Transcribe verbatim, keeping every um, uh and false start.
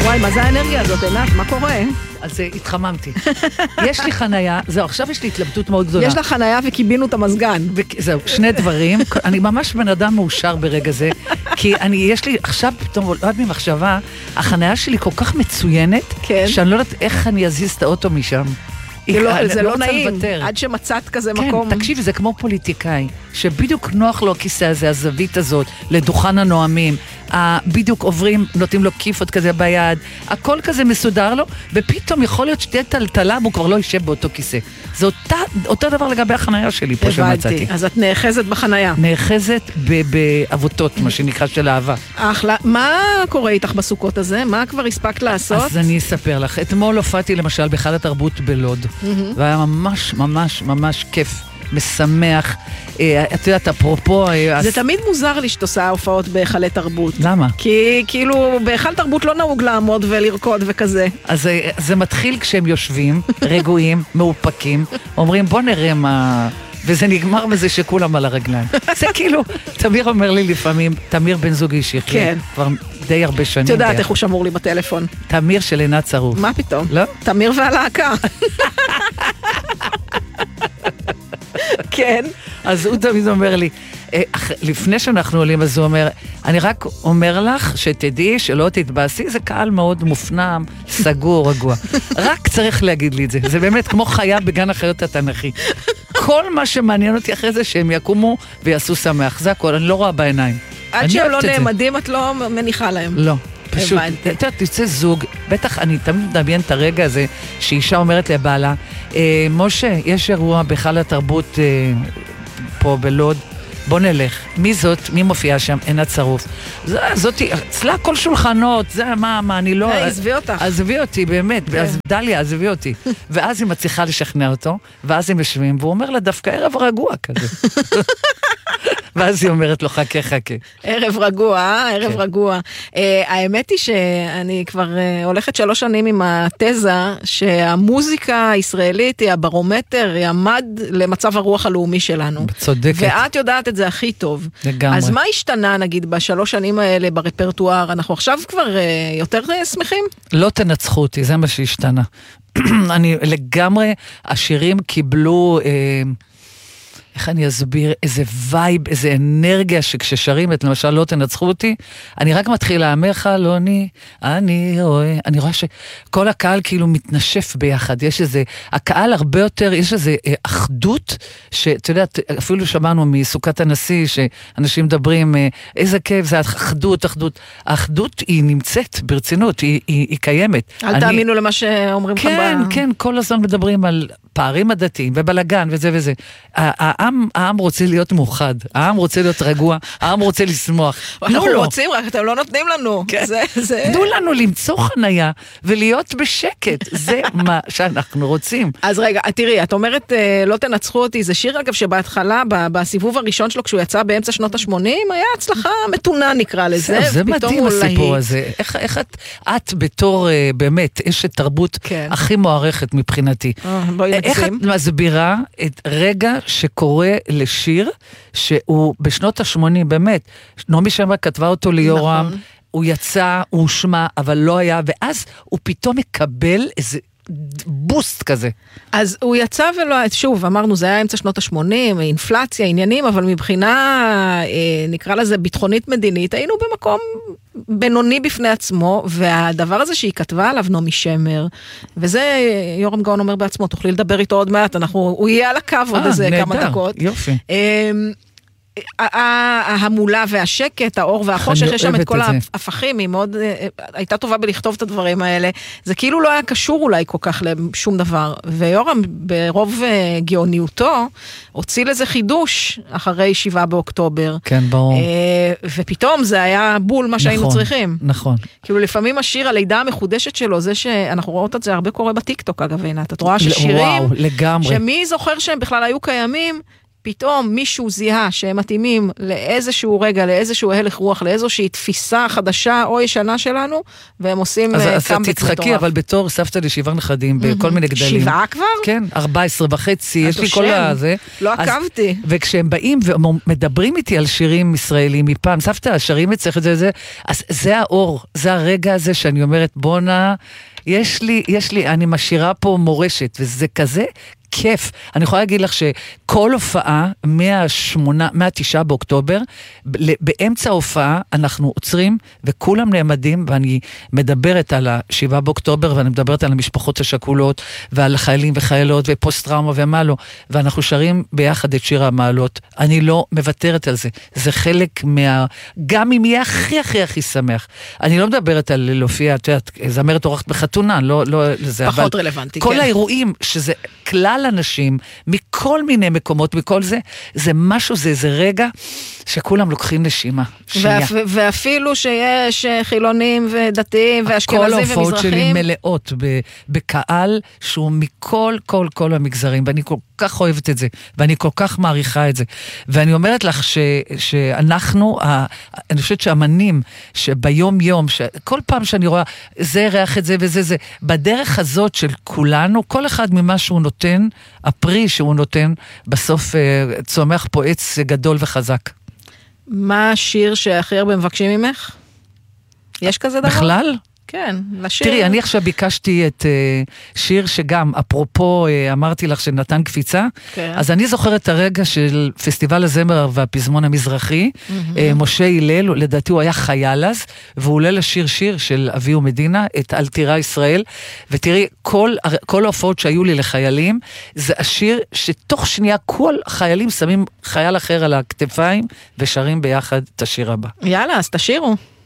וואי, מה זה האנרגיה הזאת, עינת? מה קורה? אז התחממתי. יש לי חנייה, זהו, עכשיו יש לי התלבטות מאוד גדולה. יש לה חנייה וקיבינו את המזגן. זהו, שני דברים. אני ממש בן אדם מאושר ברגע זה, כי אני, יש לי עכשיו פתאום, עוד ממחשבה, החנייה שלי כל כך מצוינת, שאני לא יודעת איך אני אזיז את האוטו משם. זה לא נעים, עד שמצאת כזה מקום. כן, תקשיב, זה כמו פוליטיקאי, שבדיוק נוח לו הכיסא הזה, הזווית הזאת, לדוכן הנואמים, בדיוק עוברים, נותנים לו כיפות כזה ביד, הכל כזה מסודר לו, ופתאום יכול להיות שתהיה טלטלה, והוא כבר לא יישב באותו כיסא. זה אותה, אותו דבר לגבי החנייה שלי פה שמצאתי. אז את נאחזת בחנייה. נאחזת באבותות, מה שנקרא של אהבה. אחלה. מה קורה איתך בסוכות הזה? מה כבר הספקת לעשות? אז אני אספר לך. אתמול הופעתי למשל בהיכל התרבות בלוד, והיה ממש ממש ממש כיף. משמח, את יודעת, אפרופו... זה תמיד מוזר לי שאת עושה הופעות בהיכלי תרבות. למה? כי כאילו בהיכל תרבות לא נהוג לעמוד ולרקוד וכזה. אז זה מתחיל כשהם יושבים, רגועים, מאופקים, אומרים בוא נראה מה... וזה נגמר בזה שכולם על הרגליים. זה כאילו, תמיר אומר לי לפעמים, תמיר בן זוגי שיחיה, כן. כבר די הרבה שנים. את יודעת איך הוא שמור לי בטלפון. תמיר של עינת צרוף. מה פתאום? לא? תמיר והלהקה. כן. אז הוא תמיד אומר לי, לפני שאנחנו עולים, אז הוא אומר, אני רק אומר לך שתדעי שלא תתבאסי, זה קהל מאוד מופנם, סגור, רגוע. רק צריך להגיד לי את זה. זה באמת כמו חיה בגן החיות התנ"כי. כל מה שמעניין אותי אחרי זה שהם יקומו ויעשו שמח. זה הכל, אני לא רואה בעיניים. עד שהם לא נעמדים, את לא מניחה להם. לא. פשוט, אתה תצא זוג, בטח אני תמיד מדמיין את הרגע הזה, שאישה אומרת לבעלה, משה, יש אירוע בהיכל התרבות פה בלוד, בוא נלך. מי זאת? מי מופיעה שם? עינת צרוף. זאתי, אצלה כל שולחנות, זה מה, מה, אני לא... עזבי אותך. עזבי אותי, באמת, אז דליה, עזבי אותי. ואז היא מצליחה לשכנע אותו, ואז הם יושבים, והוא אומר לה, דווקא ערב רגוע כזה. ואז היא אומרת לו, חכה, חכה. ערב רגוע, ערב רגוע. האמת היא שאני כבר הולכת שלוש שנים עם התזה, שהמוזיקה הישראלית היא הברומטר, היא עמד למצב הרוח הלאומי שלנו. צודקת. ואת יודעת את זה הכי טוב. לגמרי. אז מה השתנה, נגיד, בשלוש שנים האלה ברפרטואר? אנחנו עכשיו כבר יותר שמחים? לא תנצחו אותי, זה מה שהשתנה. אני לגמרי, השירים קיבלו... איך אני אסביר, איזה וייב, איזה אנרגיה שכששרים את למשל לא תנצחו אותי, אני רק מתחילה, האמר חלוני, אני רואה, אני רואה שכל הקהל כאילו מתנשף ביחד, יש איזה, הקהל הרבה יותר, יש איזה אחדות, שאתה יודע, אפילו שמענו מסוכת הנשיא, שאנשים מדברים, איזה כיף, זה אחדות, אחדות, האחדות היא נמצאת ברצינות, היא, היא, היא קיימת. אל אני, תאמינו למה שאומרים לך. כן, ב... כן, כל הזמן מדברים על פערים הדתיים ובלגן וזה וזה. העם, העם רוצה להיות מאוחד, העם רוצה להיות רגוע, העם רוצה לשמוח. אנחנו רוצים, רק אתם לא נותנים לנו. תנו לנו למצוא חנייה ולהיות בשקט, זה מה שאנחנו רוצים. אז רגע, תראי, את אומרת לא תנצחו אותי, זה שיר אגב שבהתחלה, בסיבוב הראשון שלו, כשהוא יצא באמצע שנות ה-שמונים, היה הצלחה מתונה נקרא לזה. זה מדהים הסיפור הזה. איך את בתור באמת אשת תרבות הכי מוערכת מבחינתי? איך את מסבירה את רגע שקורה לשיר, שהוא בשנות ה-שמונים, באמת, נעמי שמר כתבה אותו ליורם, נכון. הוא יצא, הוא שמע, אבל לא היה, ואז הוא פתאום מקבל איזה בוסט כזה. אז הוא יצא ולא, שוב, אמרנו, זה היה אמצע שנות ה-שמונים, אינפלציה, עניינים, אבל מבחינה, נקרא לזה ביטחונית מדינית, היינו במקום בינוני בפני עצמו, והדבר הזה שהיא כתבה עליו נעמי שמר, וזה יורם גאון אומר בעצמו, תוכלי לדבר איתו עוד מעט, אנחנו, הוא יהיה על הקו עוד איזה כמה דקות. יופי. ההמולה והשקט, האור והחושך, יש שם את כל ההפכים, היא מאוד, הייתה טובה בלכתוב את הדברים האלה, זה כאילו לא היה קשור אולי כל כך לשום דבר, ויורם ברוב גאוניותו, הוציא לזה חידוש אחרי שבעה באוקטובר. כן, ברור. ופתאום זה היה בול מה שהיינו צריכים. נכון. כאילו לפעמים השיר, הלידה המחודשת שלו, זה שאנחנו רואות את זה הרבה קורה בטיקטוק, אגב, עינת, את רואה ששירים, וואו, לגמרי. שמי זוכר שהם בכלל היו קיימים, פתאום מישהו זיהה שהם מתאימים לאיזשהו רגע, לאיזשהו הלך רוח, לאיזושהי תפיסה חדשה או ישנה שלנו, והם עושים אז, קאמבק אז תצחקי, מטורף. אבל בתור סבתא לשבעה נכדים, בכל מיני גדלים. שבעה כבר? כן, ארבע עשרה וחצי, יש לי כל השם, הזה. לא אז- עקבתי. וכשהם באים ומדברים איתי על שירים ישראלים מפעם, סבתא, שרים אצלך את זה, זה, אז זה האור, זה הרגע הזה שאני אומרת, בונה, יש לי, יש לי, אני משאירה פה מורשת, וזה כזה כיף. אני יכולה להגיד לך שכל הופעה, מהשמונה, מהתשעה באוקטובר, ב- באמצע ההופעה אנחנו עוצרים, וכולם נעמדים, ואני מדברת על השבעה באוקטובר, ואני מדברת על המשפחות השכולות, ועל חיילים וחיילות, ופוסט טראומה ומה לא, ואנחנו שרים ביחד את שיר המעלות. אני לא מוותרת על זה. זה חלק מה... גם אם יהיה הכי הכי הכי שמח. אני לא מדברת על להופיע, את יודעת, זמרת אורחת בחתונה, לא, לא, זה, פחות אבל רלוונטי, כל כן. האירועים, שזה כלל אנשים, מכל מיני מקומות, מכל זה, זה משהו, זה איזה רגע, שכולם לוקחים נשימה. שנייה. ואפ, ואפילו שיש חילונים ודתיים כל ואשכנזים ההופעות שלי ומזרחים. מלאות ב- בקהל שהוא מכל כל כל המגזרים, ואני כל כך אוהבת את זה, ואני כל כך מעריכה את זה. ואני אומרת לך ש, שאנחנו, ה, אני חושבת שהאמנים, שביום יום, כל פעם שאני רואה, זה ריח את זה וזה זה, בדרך הזאת של כולנו, כל אחד ממה שהוא נותן, הפרי שהוא נותן, בסוף אה, צומח פה עץ גדול וחזק. מה השיר שהכי הרבה מבקשים ממך? יש כזה דבר? בכלל? כן, לשיר. תראי, אני עכשיו ביקשתי את uh, שיר שגם, אפרופו, uh, אמרתי לך שנתן קפיצה, כן. אז אני זוכרת את הרגע של פסטיבל הזמר והפזמון המזרחי, mm-hmm. uh, משה הלל, לדעתי הוא היה חייל אז, והוא עולה לשיר שיר של אבי ומדינה, את אל תירא ישראל, ותראי, כל, כל ההופעות שהיו לי לחיילים, זה השיר שתוך שנייה כל החיילים שמים חייל אחר על הכתפיים, ושרים ביחד את השיר הבא. יאללה, אז תשירו.